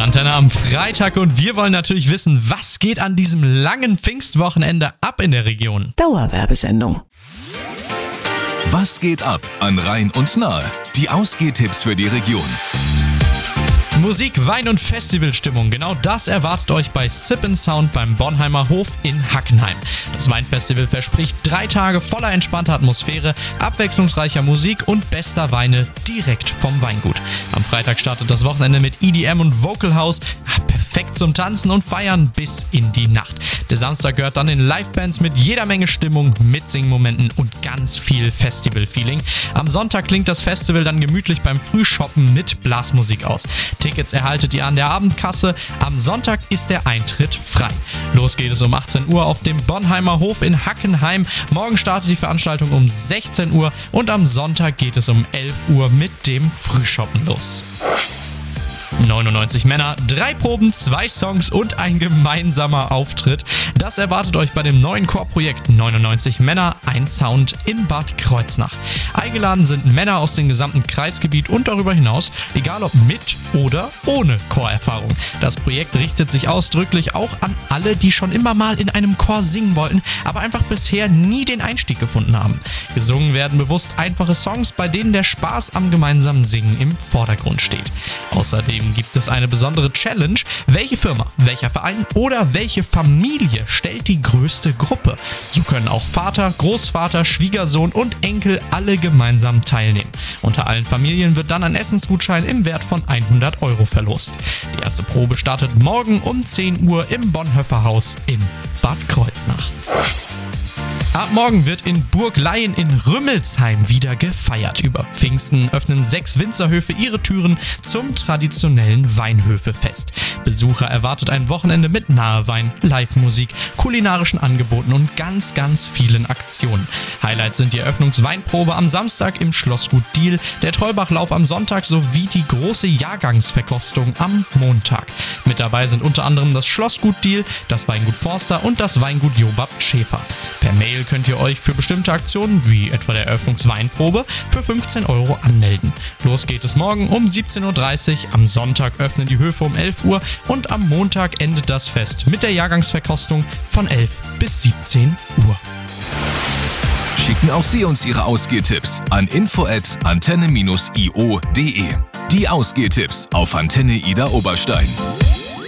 Antenne am Freitag und wir wollen natürlich wissen, was geht an diesem langen Pfingstwochenende ab in der Region? Dauerwerbesendung. Was geht ab an Rhein und Nahe? Die Ausgehtipps für die Region. Musik, Wein und Festivalstimmung, genau das erwartet euch bei Sip & Sound beim Bornheimer Hof in Hackenheim. Das Weinfestival verspricht 3 Tage voller entspannter Atmosphäre, abwechslungsreicher Musik und bester Weine direkt vom Weingut. Am Freitag startet das Wochenende mit EDM und Vocal House, perfekt zum Tanzen und Feiern bis in die Nacht. Der Samstag gehört dann den Livebands mit jeder Menge Stimmung, Mitsingmomenten und ganz viel Festival-Feeling. Am Sonntag klingt das Festival dann gemütlich beim Frühshoppen mit Blasmusik aus. Tickets erhaltet ihr an der Abendkasse. Am Sonntag ist der Eintritt frei. Los geht es um 18 Uhr auf dem Bornheimer Hof in Hackenheim. Morgen startet die Veranstaltung um 16 Uhr und am Sonntag geht es um 11 Uhr mit dem Frühshoppen los. 99 Männer, 3 Proben, 2 Songs und ein gemeinsamer Auftritt. Das erwartet euch bei dem neuen Chorprojekt 99 Männer, ein Sound in Bad Kreuznach. Eingeladen sind Männer aus dem gesamten Kreisgebiet und darüber hinaus, egal ob mit oder ohne Chorerfahrung. Das Projekt richtet sich ausdrücklich auch an alle, die schon immer mal in einem Chor singen wollten, aber einfach bisher nie den Einstieg gefunden haben. Gesungen werden bewusst einfache Songs, bei denen der Spaß am gemeinsamen Singen im Vordergrund steht. Außerdem gibt es eine besondere Challenge. Welche Firma, welcher Verein oder welche Familie stellt die größte Gruppe? So können auch Vater, Großvater, Schwiegersohn und Enkel alle gemeinsam teilnehmen. Unter allen Familien wird dann ein Essensgutschein im Wert von 100 € verlost. Die erste Probe startet morgen um 10 Uhr im Bonhoeffer-Haus in Bad Kreuznach. Ab morgen wird in Burg Laien in Rümmelsheim wieder gefeiert. Über Pfingsten öffnen 6 Winzerhöfe ihre Türen zum traditionellen Weinhöfefest. Besucher erwartet ein Wochenende mit Nahewein, Live-Musik, kulinarischen Angeboten und ganz vielen Aktionen. Highlights sind die Eröffnungsweinprobe am Samstag im Schlossgut Diehl, der Treubachlauf am Sonntag sowie die große Jahrgangsverkostung am Montag. Mit dabei sind unter anderem das Schlossgut Diehl, das Weingut Forster und das Weingut Jobab Schäfer. Per Mail könnt ihr euch für bestimmte Aktionen, wie etwa der Eröffnungsweinprobe, für 15 € anmelden. Los geht es morgen um 17:30 Uhr, am Sonntag öffnen die Höfe um 11 Uhr und am Montag endet das Fest mit der Jahrgangsverkostung von 11 bis 17 Uhr. Schicken auch Sie uns Ihre Ausgehtipps an info@antenne-io.de. Die Ausgehtipps auf Antenne Ida Oberstein.